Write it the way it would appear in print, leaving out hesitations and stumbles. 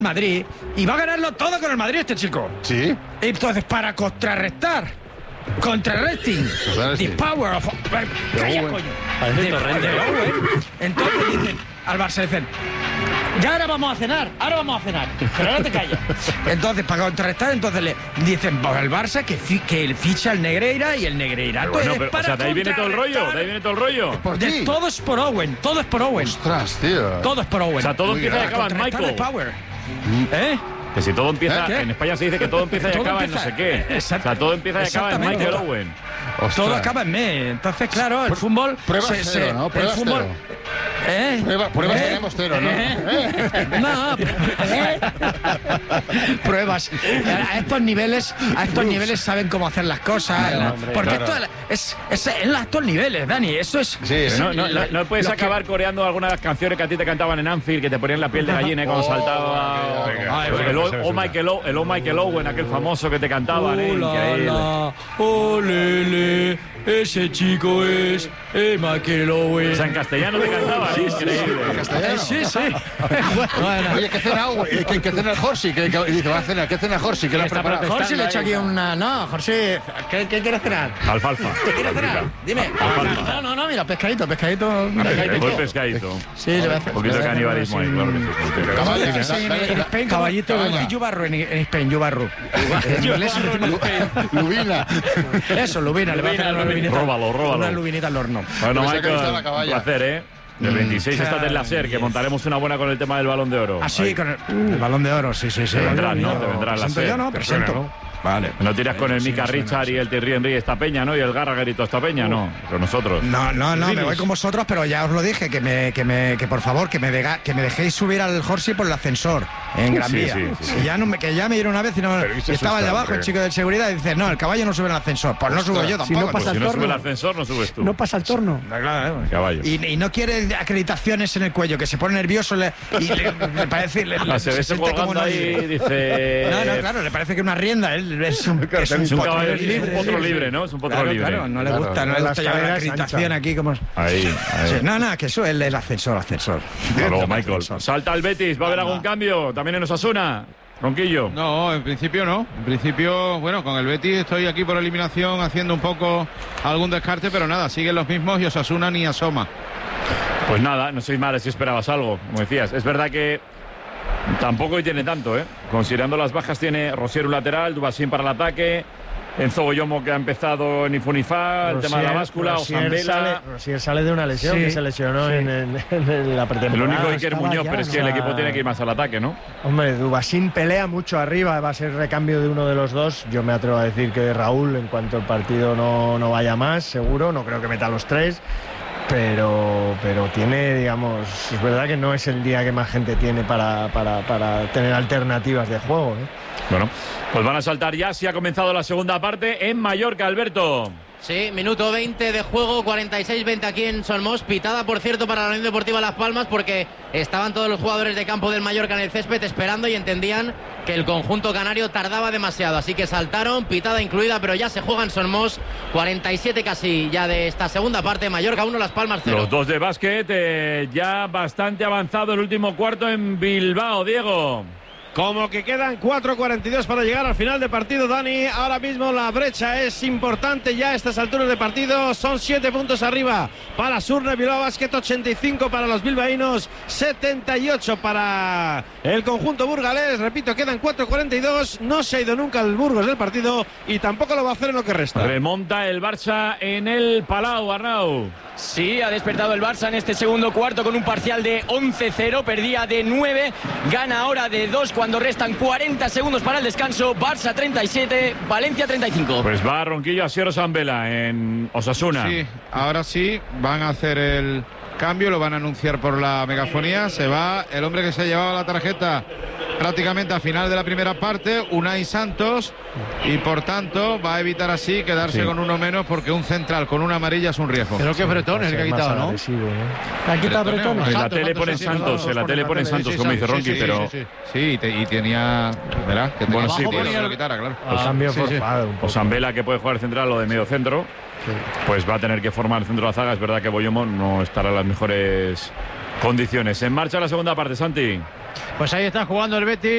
Madrid y va a ganarlo todo con el Madrid este chico. Sí. Entonces, para contrarresting, the power of... ¡Calla, coño! Entonces dicen, al Barça dicen, ya ahora vamos a cenar, pero ahora te callas. Entonces, para contrarrestar, entonces le dicen, pues el Barça que ficha al Negreira y el Negreira. Bueno, pero, o sea, de ahí viene todo el rollo, Todo es por Owen, Ostras, tío. Todo es por Owen. O sea, todo empieza y acaba en Michael. Que si todo empieza, en España se dice que todo empieza y acaba en no sé qué. O sea, todo empieza y acaba en Michael Owen. Todo acaba en me. Entonces, claro, el fútbol... Pruebas cero, ¿no? Pruebas cero. Pruebas tenemos cero, ¿no? No, pruebas. A estos niveles saben cómo hacer las cosas. No, hombre, porque claro. esto es en estos niveles, Dani. Eso es... Sí, no puedes acabar coreando algunas de las canciones que a ti te cantaban en Anfield, que te ponían la piel de gallina cuando saltaba. El Oh Michael Owen, aquel famoso que te cantaban. Increíble. Ese chico es Michael Owen. O sea, en castellano te cantaba, increíble. ¿En castellano? Sí. Bueno. Oye, ¿qué cena el Jorsi? Que dice, va a cenar, ¿qué cena Jorsi? ¿Qué le ha preparado? Jorsi le he hecho aquí una... No, Jorsi, ¿qué quieres cenar? Alfalfa. ¿Qué quieres cenar? Dime. No, mira, pescadito. Buen pescadito. Sí, le voy a hacer. Un poquito de canibalismo ahí, claro que sí. En España, caballito, yubarro en España, yubarro. Lubina. Eso, lubina, le voy a hacer una lubinita. Róbalo. Una lubinita al horno. Bueno, Pero Michael, la caballa. un placer, ¿eh? El 26 estás del láser, que montaremos una buena con el tema del Balón de Oro. Ah, sí, con el Balón de Oro, sí. Te vendrás, ¿no? Te vendrás la Presento yo, ¿no? Presento. Vale. No tiras con el Mika Richard y el Thierry Henry esta peña, ¿no? Y el Gallagher y toda esta peña, no. Con nosotros. No, me voy con vosotros, pero ya os lo dije, que por favor, que me dejéis subir al Jorsi por el ascensor en Gran Vía. Sí. Que ya me dieron una vez y estaba allá abajo el chico de seguridad y dice, no, el caballo no sube al ascensor. Pues no subo yo tampoco. Si no pasa Si no sube el ascensor, no subes tú. No pasa el torno. Caballo. Y no quiere acreditaciones en el cuello, que se pone nervioso le parece... Se ve colgando ahí y dice... No, claro, le parece que una rienda. Él es un caballo libre. Un potro libre, ¿no? Es un potro libre. Claro, no le gusta llevar la acreditación aquí como... Ahí. Sí, no, que eso es el ascensor. Hasta luego, Michael. Salta el Betis, ¿va a haber algún cambio? ¿También en Osasuna? Ronquillo. No, en principio no. En principio, bueno, con el Betis estoy aquí por eliminación haciendo un poco algún descarte, pero nada, siguen los mismos y Osasuna ni asoma. Pues nada, no sois malos si esperabas algo, como decías. Es verdad que tampoco tiene tanto, ¿eh? Considerando las bajas, tiene Rosier un lateral, Dubasín para el ataque, Enzo Goyomo que ha empezado en Ifunifa, el tema de la báscula, Osambela. Rosier sale de una lesión que se lesionó en la pretemporada. El único Iker Muñoz, pero es que el equipo tiene que ir más al ataque, ¿no? Hombre, Dubasín pelea mucho arriba, va a ser recambio de uno de los dos. Yo me atrevo a decir que Raúl, en cuanto el partido no vaya más, seguro, no creo que meta los tres. Pero tiene, digamos, es verdad que no es el día que más gente tiene para tener alternativas de juego, ¿eh? Bueno, pues van a saltar ya, si ha comenzado la segunda parte en Mallorca, Alberto. Sí, minuto 20 de juego, 46-20 aquí en Solmos. Pitada, por cierto, para la Unión Deportiva Las Palmas, porque estaban todos los jugadores de campo del Mallorca en el césped esperando y entendían que el conjunto canario tardaba demasiado. Así que saltaron, pitada incluida, pero ya se juega en Solmos. 47 casi ya de esta segunda parte. Mallorca 1, Las Palmas 0. Los dos de básquet, ya bastante avanzado el último cuarto en Bilbao, Diego. Como que quedan 4:42 para llegar al final de partido, Dani. Ahora mismo la brecha es importante ya a estas alturas de partido. Son 7 puntos arriba para Surne Bilbao Basket, 85 para los bilbaínos, 78 para el conjunto burgalés. Repito, quedan 4:42. No se ha ido nunca el Burgos del partido y tampoco lo va a hacer en lo que resta. Remonta el Barça en el Palau, Arnau. Sí, ha despertado el Barça en este segundo cuarto con un parcial de 11-0, perdía de 9, gana ahora de 2 cuando restan 40 segundos para el descanso. Barça 37, Valencia 35. Pues va Ronquillo a Sierra Zambela en Osasuna. Sí, ahora sí, van a hacer el cambio, lo van a anunciar por la megafonía. Se va el hombre que se llevaba la tarjeta prácticamente a final de la primera parte, Unai Santos, y por tanto va a evitar así quedarse con uno menos, porque un central con una amarilla es un riesgo. Creo que Bretón es el que ha quitado, ¿no? ¿Ha quitado Bretón? En la tele ponen Santos, en la tele ponen Santos, como dice Ronqui, pero... Sí, y tenía... ¿Verdad? Que bueno, sí, pues, que lo quitara, claro. Cambio forzado. O Zambela, que puede jugar central o de medio centro, pues va a tener que formar el centro de la zaga. Es verdad que Boyomo no estará en las mejores condiciones. En marcha la segunda parte, Santi. Pues ahí está jugando el Betis.